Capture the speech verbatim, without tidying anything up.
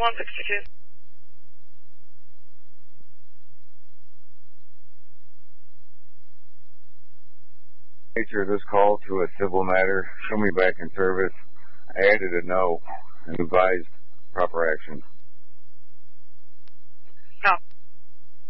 one sixty-two. Nature of this call to a civil matter. Show me back in service. I added a no and advised proper action.